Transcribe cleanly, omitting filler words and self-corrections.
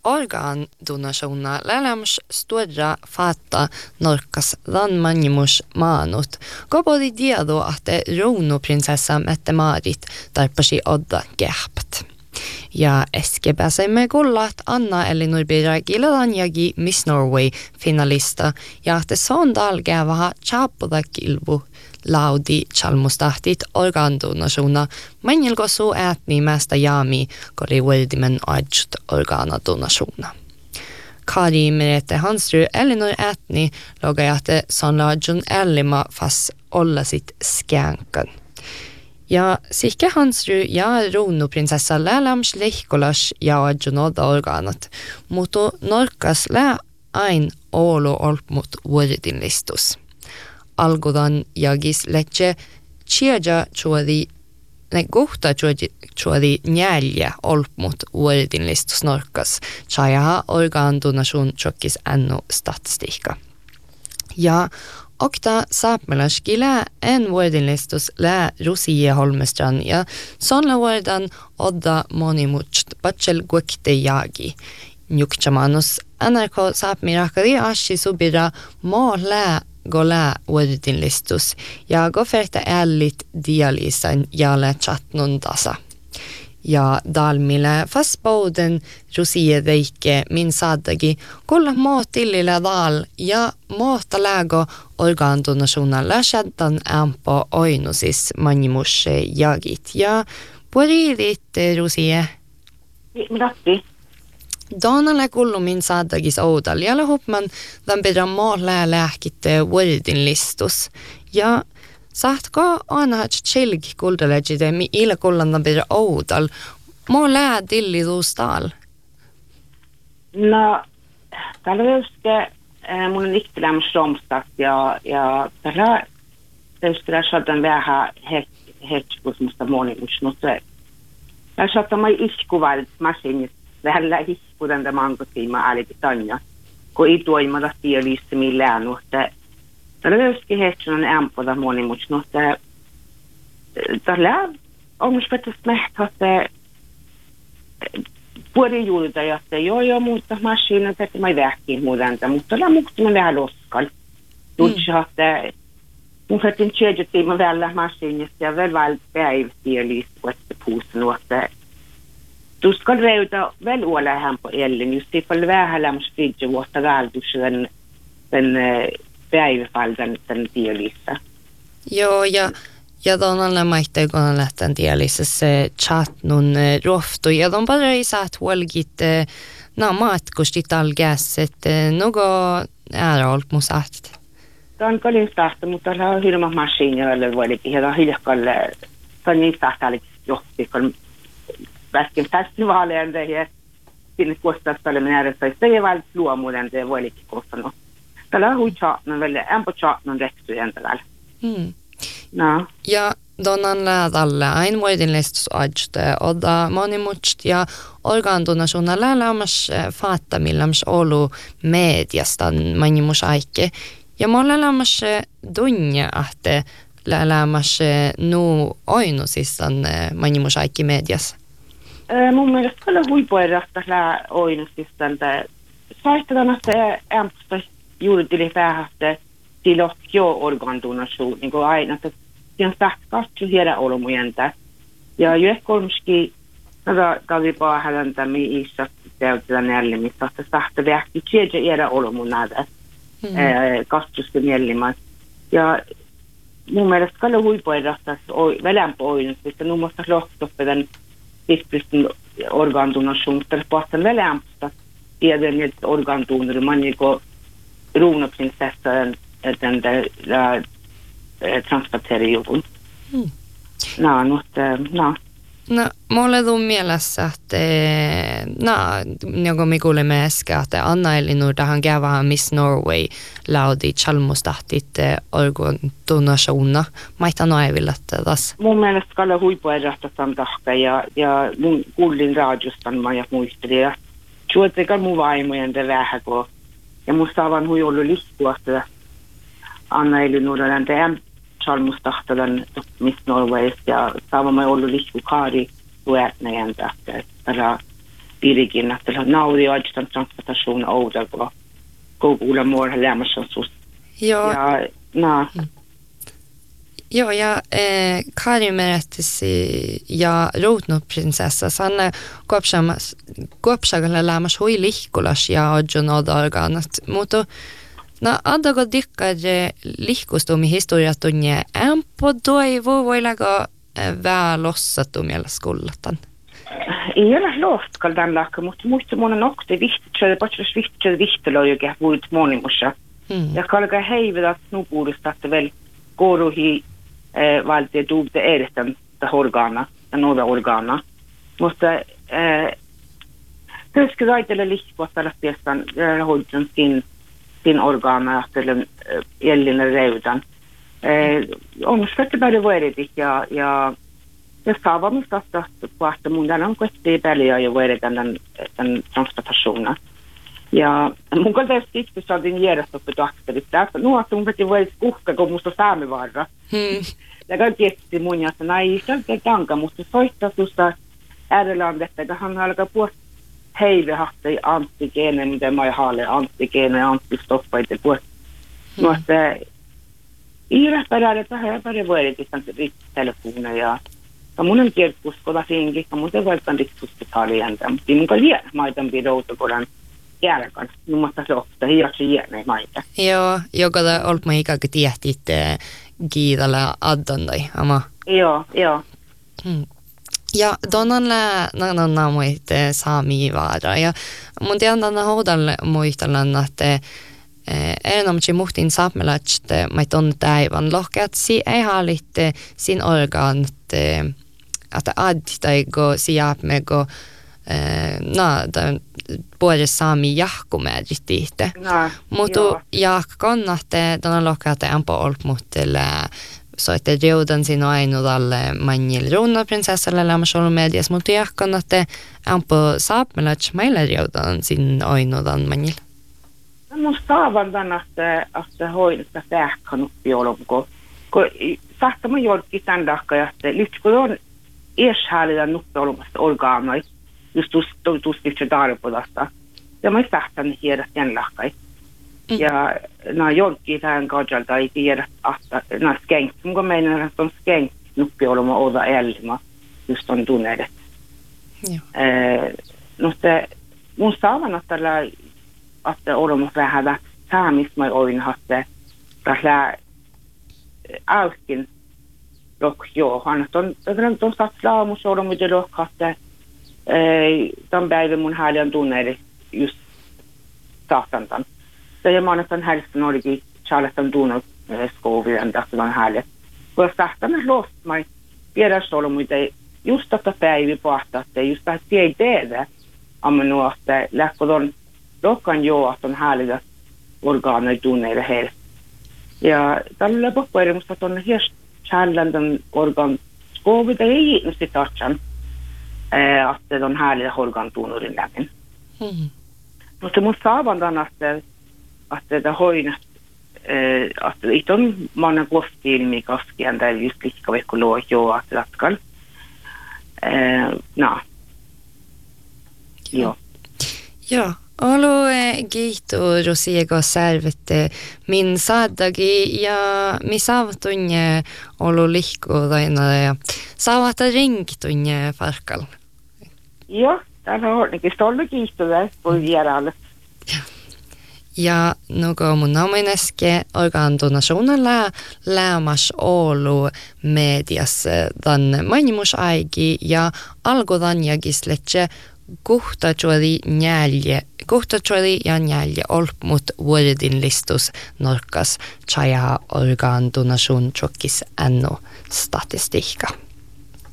organdonationer läläms stora fatta norkas landmanjimus maanut. Kopoli diedo, että Ruunuprinsessa Mette-Maarit tarpasi odda kähpt. Ja äskepäsemme kullat Anna Elinor Birra-Giladanjagi Miss Norway finalista ja että sondal gävaha chaapuda kilvu laudi chalmustahtit organdonationa manjilgosu ätni mästä jaami kori vuodimen ajut organadonationa. Kari Merete Hansrud Elinor ätni logajate sonlajun ellima fast ollasit skänkan. Ja Sihke Hansrud ja Ruunuprinsessa läläms lehkolas ja adjunoda organat, mutta norkas lää ain olo olpmut vuodinlistus. Algodan jagis letse tjeja chuodi ne kohta chuodi njälja olpmut vuodinlistus norkas, chajaha organdonation chokis ännu statistikka. Ja Okta saapmelaski lää en vuodinlistus lää Rusie Holmestran ja sonla vuodan odda monimutst patsel guekte jagi. Njukchamanus NRK saapmirakari ashi subira maa lää go lää vuodinlistus ja go ferta ällit dialysan ja lää chatnun tasa. Ja dalmille fastbouden Rusie veike min saddagi kulla maatillilla dal ja maata lägo organdonationer läshaddan ämpo oinusis manimus jagit. Ja puolirit Rusie? Minatti. Donalla kullu min saddagis oudal ja lahupman dan bedra maala lähkit vuodinlistus. Ja saatko aina chilg kuldalejide mi ila kullandan bedra oudal. Mä lää dilli tuustal. No, täällä just mun on iktilämys romstat ja täällä tietysti saatan vähän hetkusmusta monimus, mutta täällä saatan mai iskuvalt masinit vähällä iskudan tämän mankotiima äälikin tanja, kun ei tuoimata tielissä millään, mutta täällä just hetsun on ämpoda monimus, mutta täällä on myös vetästä mehtä, puoli juurta, että joo, mutta maskiinat, että mä ei vähkiin muutanta, mutta ollaan muuttunut vähän loskal. Tutsi, että mun fettin tjejettiin mä välillä maskiinista ja välillä päivtiä liistuetta puustanut, että tuskal reuta väl uolähän på ellen, just ifall vähän lämmas fridge vuotta vältys den päiväfall den tielissä. Joo, ja donalla maittaa kun lähtän tielissä se chatnun rohtu ja don bara i saat huolgit matkustit algäset någo är allt musat. Don kalin tahta mutta on hirma maskiinia eller vuolikin ja hiljalle on niin tahtalit johti kun väskin festivaaleen ja sinne kustannustalle menäressä se ei väl luomuuden te vuolikin kostanut. Tällä on chatnun väl en på chatnun räksyä entäväl. No. Ja donan läädalle ain vuodinlistus ajte odda monimutst ja organdonationa lälämas faattamillams olu mediastan manimus aikke. Ja mä lälämas dunja ahte lälämas nu oinusissan manimus aikki medias. Mun mielestä kyllä huipuerasta lää oinusissan. Saistetaan, että ämpästä juuri tili päähästä tilot jo organdonation, niin kuin aina, että siinä katsu hiedä olmujentä. Ja juekolmski, kävi paahällä tämmöinen iso täytellä nällimistä, että tahto vähti tiedä hiedä olmun näitä katsusta nällimät. Ja mun mielestä kyllä huipuerasta välämpö oinusta, että nu måste lohtoppe den stiftelsen organdonation, mutta pohtan välämpöstä tiedä niitä organdonorer, man niin kuin Ruunuprinsessan den där transporterijuun. No. No, mulle tuu mielessä, että joku mi kuulemme äsken, että Anna Elinor tähän käydään Miss Norway laudi chalmustahtit organdonationa. Maita naivilla tässä. Mun mielestä kalla huipuerasta tahka ja mun kuulin raadiostan mä ja muistelin. Ja suotekaan mun vaimojen te vähän kun ja musta on hui ollut liikkua, että Anna Elinor on tämän chalmustahtalan Miss Norwaysta ja saavamme ollut liikku kaari tuetnajan tästä. dirigin, että se on nauri oikeastaan transportation ouda, kun kuulla muodon lämmössä sus. Joo. Ja, no. Joo, ja Kari merettisi ja routnuprinsessa, sanne kuopsagalla lämmas hui lihkulas ja odjon organat, mutta addago dikkar lihkustumi historiatunne ämpo toivo voilaga välossattumilla skullatan. Ei ole lohtkal tämän lakka, mutta muista mun on okte vihtitröde, patras vihtitröde vihtilöjäkä vuodet monimussa. Ja kalka heivida snupuudesta, että vel koruhi valtio duubte erittäin organa, några organa. Mutta hösky raitelle lihkua tällaisestaan hoidon sin organa ajattelen jäljellä reudan. On sköttepäivä vuodet ja saavamista että mun täällä on kuitenkin paljon jo vuodet tämän transportationen. Ja mun kaltaisi siksi saatiin järjestöppetuaktelista, että nuossa mun piti vuodet uhka, kun musta saamivarra. Ja kaikki mun ja että ei se tanka, mutta soittaa tuosta äärelandetta, että hän alkaa puhua heivehahti antigeene, mitä mä haale antigeene ja antistoppaita puhua. Mutta iiräpäärä, että hän pari vuodet telefonia ja mun on kirkkuskoda siinkin, ja mun te voitan riksusspitaali entä, mutta mun kan vielä maitan piroutokodan jälkeen, mutta se ofta hiaksi jääne maita. Joo, joka olp mä ikäkin tiehtit kiitellä addandai, ama. Joo. Ja donan lä muit saami vaara ja mun tiedän houdalle muistellaan että erinomaisesti muhtin saapmelat mait on täivän lohkeat si ei haalitte sin organ että additaigo siapmego puolelle saami jahkumäärittiihte. Mutta jahkonnahte donan lohkeat ämpö olp muhtille soitte reudan sin ainudalle manjil ruunaprinsessalle lämmäsolun medias, mutta jahkonnatte ämpö saapmelat meillä reudan sin ainudan manjil. Mun saavan tämän, että hoidetta sähkön uppiolon, kun sahtamme jollekin tämän dakka, että nyt kun on ershäälillä nuppiolomasta orgaanoi, just tuskitse tarpodasta, ja mä sähtän hiedät den lakkai. Ja jollekin tämän kaudalta ei tiedä, että skänkt, mun meidän, että on skänkt nuppioloma oda elma, just on tunneet. Mun saavan, että olemme vähän saamismai oinhatte tällä äyskin lokjohan. On satt laamus olemme det lokhatte tämän päivän mun häälän tunneille just saatantan. Ja mä annan hälften olikin Charleston tunnut skouvien tässä tämän häälän. Kun saatanut lostmai viedäs olemme just tätä päivä pohtaa, että just tämä ei tehdä. Amma nu että lähkodon Dokan joo, että on häälitä orgaanoja tunneilla heille. Ja tällä poppuerimusta, että on helt kärländan organ skoovita ei ihmisesti tatsan, että on häälitä organ tunnurin lämmin. Mutta mun saavandan, että hoinat, että ei on mannen vuostiilmi kaskien, tai just liikkavikko luo joo, että jatkal. Joo. Joo. Olo kiitu Rosiego servette min saadagi ja mi saavutunne olo lihkuudaina ja saavata ringtunne farkal. Joo, täällä on ainakin ollut kiistuja voi vieraille. Ja nuko mun namineske organdonationella lämmas Oulu medias dan manimusaigi ja algodanjagis letse Kuhtajuoli ja njälje olpmut vuodin listus norkas chaja organ donation chokis anno statistiikka.